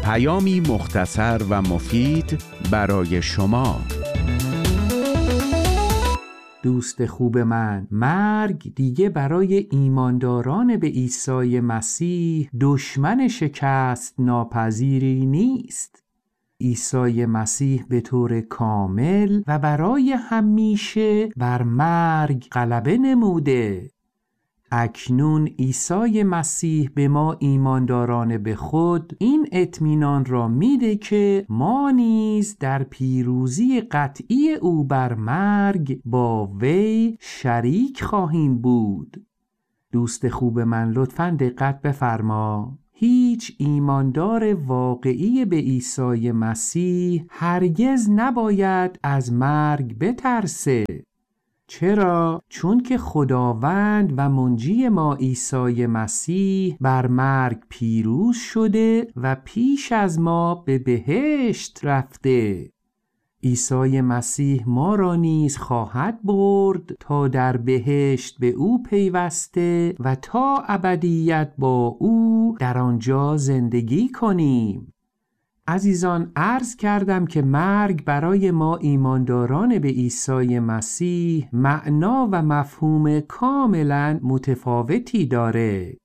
پیامی مختصر و مفید برای شما. دوست خوب من، مرگ دیگه برای ایمانداران به عیسی مسیح دشمن شکست ناپذیری نیست. عیسی مسیح به طور کامل و برای همیشه بر مرگ غلبه نموده. اکنون عیسی مسیح به ما ایمانداران به خود این اطمینان را میده که ما نیز در پیروزی قطعی او بر مرگ با وی شریک خواهیم بود. دوست خوب من، لطفاً دقت بفرما. هیچ ایماندار واقعی به عیسی مسیح هرگز نباید از مرگ بترسه. چرا؟ چون که خداوند و منجی ما عیسی مسیح بر مرگ پیروز شده و پیش از ما به بهشت رفته. عیسی مسیح ما را نیز خواهد برد تا در بهشت به او پیوسته و تا ابدیت با او در آنجا زندگی کنیم. عزیزان، عرض کردم که مرگ برای ما ایمانداران به عیسی مسیح معنا و مفهوم کاملا متفاوتی داره.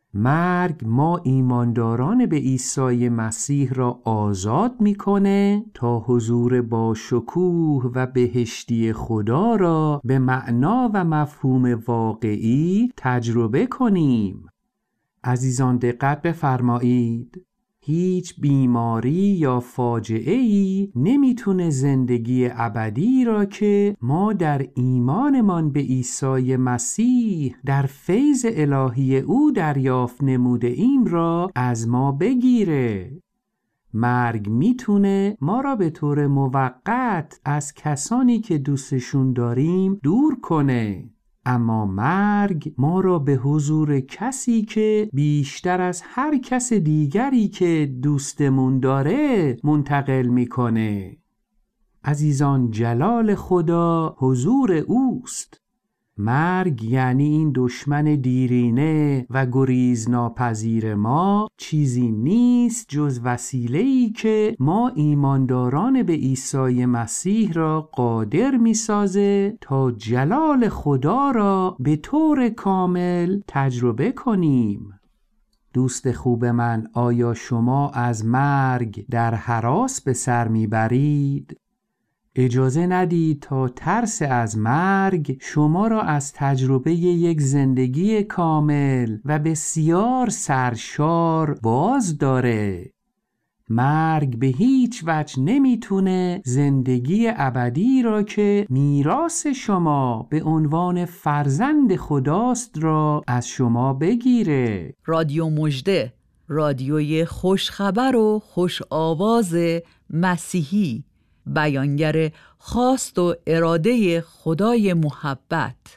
مرگ ما ایمانداران به عیسی مسیح را آزاد میکنه تا حضور با شکوه و بهشتی خدا را به معنا و مفهوم واقعی تجربه کنیم. عزیزان دقت بفرمایید. هیچ بیماری یا فاجعه‌ای نمیتونه زندگی ابدی را که ما در ایمانمان به عیسی مسیح در فیض الهی او دریافت نموده ایم را از ما بگیره. مرگ میتونه ما را به طور موقت از کسانی که دوستشون داریم دور کنه، اما مرگ ما را به حضور کسی که بیشتر از هر کس دیگری که دوستمون داره منتقل میکنه. عزیزان، جلال خدا حضور اوست. مرگ یعنی این دشمن دیرینه و گریز ناپذیر ما چیزی نیست جز وسیله‌ای که ما ایمانداران به عیسی مسیح را قادر می‌سازه تا جلال خدا را به طور کامل تجربه کنیم. دوست خوب من، آیا شما از مرگ در هراس به سر میبرید؟ اجازه ندید تا ترس از مرگ شما را از تجربه یک زندگی کامل و بسیار سرشار باز داره. مرگ به هیچ وجه نمیتونه زندگی ابدی را که میراث شما به عنوان فرزند خداست را از شما بگیره. رادیو مژده، رادیوی خوشخبر و خوش آواز مسیحی، بیانگر خواست و اراده خدای محبت.